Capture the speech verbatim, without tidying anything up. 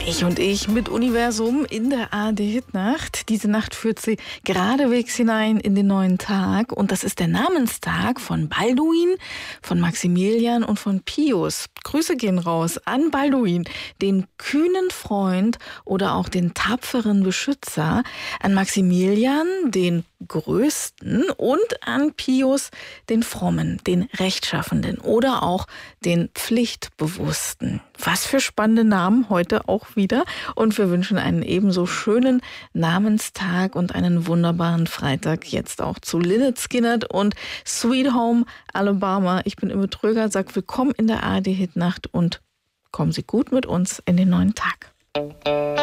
Ich und ich mit Universum in der A R D-Hitnacht. Diese Nacht führt sie geradewegs hinein in den neuen Tag. Und das ist der Namenstag von Balduin, von Maximilian und von Pius. Grüße gehen raus an Balduin, den kühnen Freund oder auch den tapferen Beschützer, an Maximilian, den Größten, und an Pius, den Frommen, den Rechtschaffenden oder auch den Pflichtbewussten. Was für spannende Namen heute auch wieder. Und wir wünschen einen ebenso schönen Namenstag und einen wunderbaren Freitag jetzt auch zu Lynyrd Skynyrd und Sweet Home Alabama. Ich bin Imme Tröger, sag willkommen in der A R D-Hitnacht und kommen Sie gut mit uns in den neuen Tag.